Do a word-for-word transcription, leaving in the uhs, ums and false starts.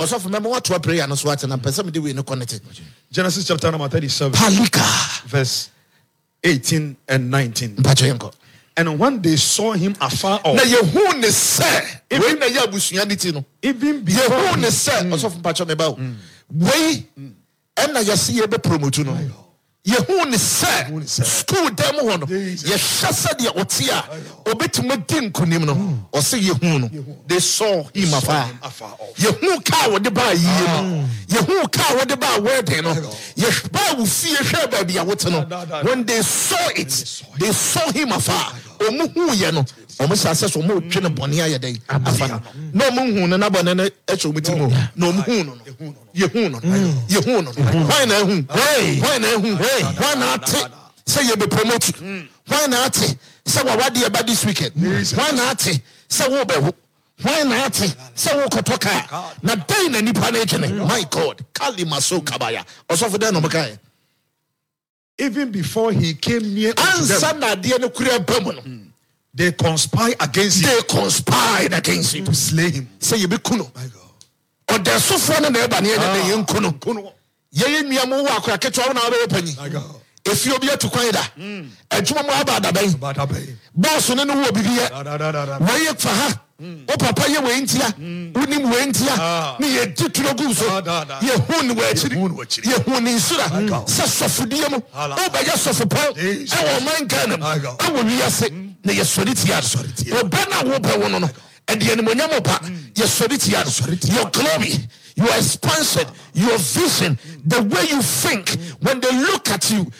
Also for me what to prayer no so what na person me dey we no connect. Genesis chapter number thirty-seven. Palika Verse eighteen and nineteen. Mpacho. And when they saw him afar off. Na yehu ne se, even na ya busuanity no. Even before yehu ne se, also for mpacho me ba. We em na yesi ye be promote no. Yehu ne se, school dem ho no. Ye hyase de otia, obetuma din kunim no. O se yehu no. They saw him afar. Yehu ka wo de ba yie no. Yehu ka wo de ba word no. Ye ba wo fie hwe ba bia wote no. When they saw it, they saw him afar. Omu hu ye no. Omu sase so mo twe ne bone aye den afar. No omu hu no na bone no eche omutimo. No omu hu no. Yehu no. Yehu no. Why na hu? Hey, why na hu? Hey, why na ate? Say you be promoted. Why na ate? Say what wadi about this weekend? Why na ate? Say wo be ho. Why not? Say wo kotoka. Na day na nipa na ekene. My God. Kali maso kabaya. Also for them no makai. Even before he came near Ansa na de no kura bamu no. They conspired against him. They conspired against him to slay him. Say you be kuno. My God. Or the sofo na na eba na ye yen kuno. Kuno. Ye yen nuamu wo akora ketwa na we panyi. My God. If you be to kwai da. Adwuma mo aba da ben. Ba da ben. Boss no no wo bibiye. Da da da da. Why fa ha? O papa ye we ntia. Unim we ntia. Ni ye tituro gu so. Ye hu ni we achiri. Ye hu ni sura. Sa sofudie mo. O ba ye sofopo. E wo man kan am. E wo wi ase. Na ye sori tia. O ba na wo ba wo no no. E de ni monyam pa. Ye sori tia. Your glory, your expansion, your vision, the way you think, when they look at you,